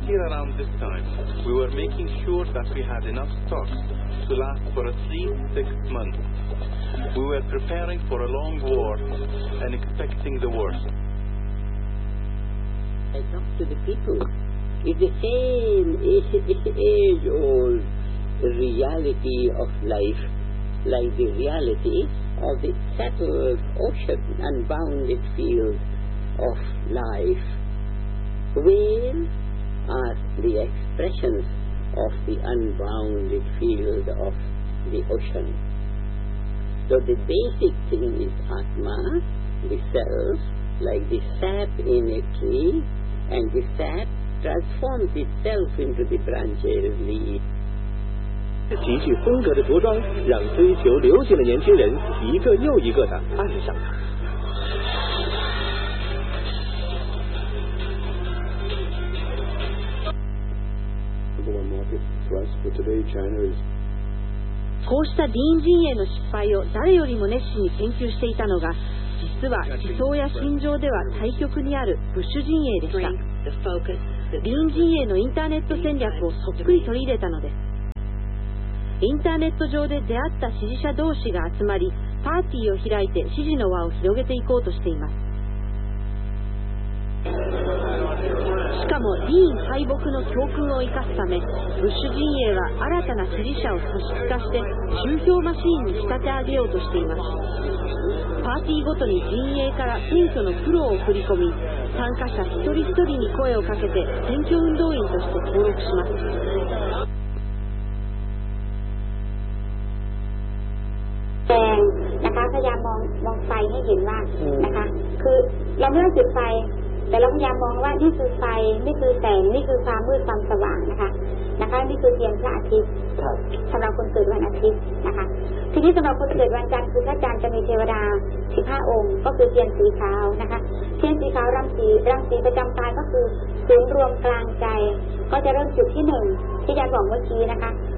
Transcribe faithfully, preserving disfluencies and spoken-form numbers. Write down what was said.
year around this time, we were making sure that we had enough stock to last for at least six months. We were preparing for a long war and expecting the worst. I talk to the people. It's the same age-old reality of life, like the reality of the settled ocean, unbounded field of life. Where are the expressions of the unbounded field of the ocean? So the basic thing is Atma, the self, like the sap in a tree, and the sap transforms itself into the branches, leaves. 极具风格的着装让追求流行的年轻人一个又一个的爱上它。 こうしたディーン陣営の失敗を誰よりも熱心に研究していたのが、実は思想や心情では対極にあるブッシュ陣営でした。ディーン陣営のインターネット戦略をそっくり取り入れたのです。インターネット上で出会った支持者同士が集まり、パーティーを開いて支持の輪を広げていこうとしています。しかもディーン敗北の教訓を生かすため、ブッシュ陣営は新たな支持者を組織化して宗教マシーンに仕立て上げようとしています。パーティーごとに陣営から選挙のプロを送り込み、参加者一人一人に声をかけて選挙運動員として登録します。 แสงนะคะพยายามมองมองไฟให้เห็นว่านะคะคือเราไม่ต้องจุดไฟแต่เราพยายามมองว่านี่คือไฟนี่คือแสงนี่คือความมืดความสว่างนะคะนะคะนี่คือเทียนพระอาทิตย์สำหรับคนเกิดวันอาทิตย์นะคะทีนี้สำหรับคนเกิดวันจันทร์คือพระจันทร์จะมีเทวดาสิบห้าองค์ก็คือเทียนสีขาวนะคะเทียนสีขาวรังสีรังสีประจำกายก็คือศูนย์รวมกลางใจก็จะเริ่มจุดที่หนึ่งที่อาจารย์บอกเมื่อกี้นะคะ